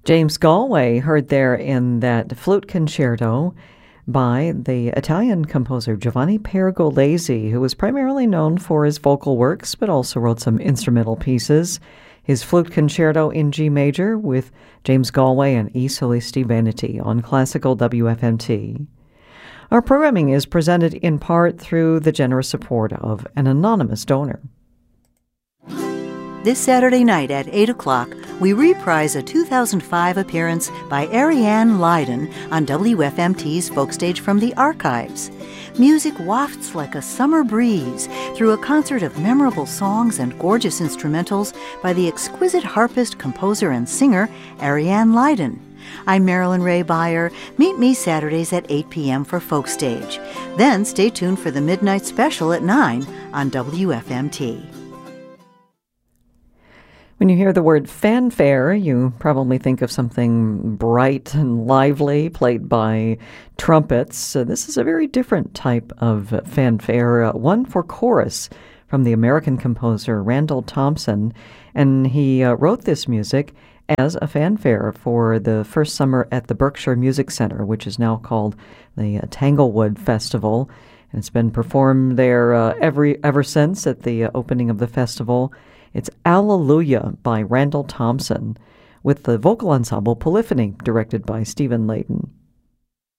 James Galway heard there in that flute concerto by the Italian composer Giovanni Pergolesi, who was primarily known for his vocal works, but also wrote some instrumental pieces. His flute concerto in G major with James Galway and I Solisti Veneti on Classical WFMT. Our programming is presented in part through the generous support of an anonymous donor. This Saturday night at 8 o'clock, we reprise a 2005 appearance by Ariane Leiden on WFMT's Folkstage from the Archives. Music wafts like a summer breeze through a concert of memorable songs and gorgeous instrumentals by the exquisite harpist, composer, and singer Ariane Leiden. I'm Marilyn Ray Beyer. Meet me Saturdays at 8 p.m. for Folkstage. Then stay tuned for the Midnight Special at 9 on WFMT. When you hear the word fanfare, you probably think of something bright and lively played by trumpets. This is a very different type of fanfare, one for chorus from the American composer Randall Thompson. And he wrote this music as a fanfare for the first summer at the Berkshire Music Center, which is now called the Tanglewood Festival. And it's been performed there ever since at the opening of the festival. It's Alleluia by Randall Thompson with the vocal ensemble Polyphony, directed by Stephen Layton.